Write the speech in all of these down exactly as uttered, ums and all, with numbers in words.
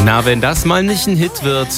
Na, wenn das mal nicht ein Hit wird.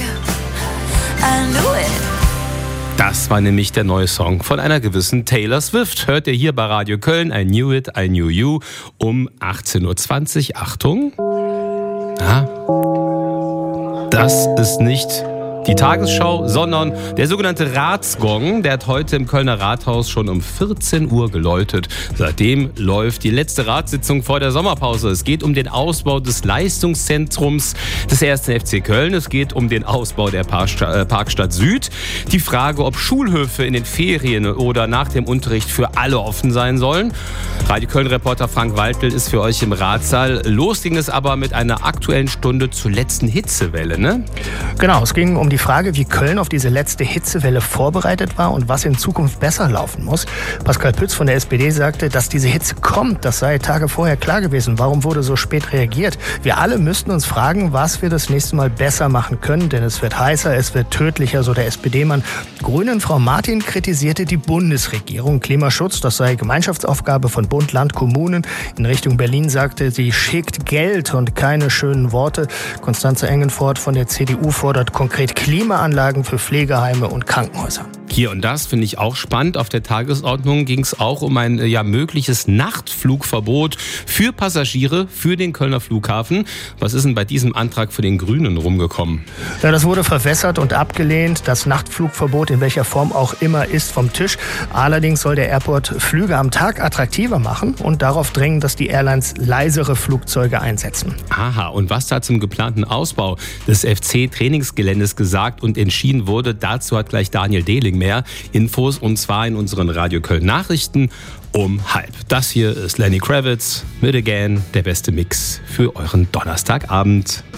Das war nämlich der neue Song von einer gewissen Taylor Swift. Hört ihr hier bei Radio Köln, I Knew It, I Knew You, um achtzehn Uhr zwanzig. Achtung. Ja. Das ist nicht die Tagesschau, sondern der sogenannte Ratsgong. Der hat heute im Kölner Rathaus schon um vierzehn Uhr geläutet. Seitdem läuft die letzte Ratssitzung vor der Sommerpause. Es geht um den Ausbau des Leistungszentrums des ersten F C Köln. Es geht um den Ausbau der Parkstadt Süd. Die Frage, ob Schulhöfe in den Ferien oder nach dem Unterricht für alle offen sein sollen. Radio Köln-Reporter Frank Waldl ist für euch im Ratssaal. Los ging es aber mit einer aktuellen Stunde zur letzten Hitzewelle, ne? Genau, es ging um die Frage, wie Köln auf diese letzte Hitzewelle vorbereitet war und was in Zukunft besser laufen muss. Pascal Pütz von der S P D sagte, dass diese Hitze kommt, das sei Tage vorher klar gewesen. Warum wurde so spät reagiert? Wir alle müssten uns fragen, was wir das nächste Mal besser machen können, denn es wird heißer, es wird tödlicher, so der S P D-Mann. Grünen Frau Martin kritisierte die Bundesregierung. Klimaschutz, das sei Gemeinschaftsaufgabe von Bund, Land, Kommunen. In Richtung Berlin sagte sie, schickt Geld und keine schönen Worte. Konstanze Engenfort von der C D U fordert konkret Klimaanlagen für Pflegeheime und Krankenhäuser. Hier und das finde ich auch spannend. Auf der Tagesordnung ging es auch um ein ja, mögliches Nachtflugverbot für Passagiere für den Kölner Flughafen. Was ist denn bei diesem Antrag für den Grünen rumgekommen? Ja, das wurde verwässert und abgelehnt. Das Nachtflugverbot in welcher Form auch immer ist vom Tisch. Allerdings soll der Airport Flüge am Tag attraktiver machen und darauf drängen, dass die Airlines leisere Flugzeuge einsetzen. Aha, und was da zum geplanten Ausbau des F C-Trainingsgeländes gesagt und entschieden wurde, dazu hat gleich Daniel Dehling mehr Infos, und zwar in unseren Radio Köln Nachrichten um halb. Das hier ist Lenny Kravitz mit Again, der beste Mix für euren Donnerstagabend.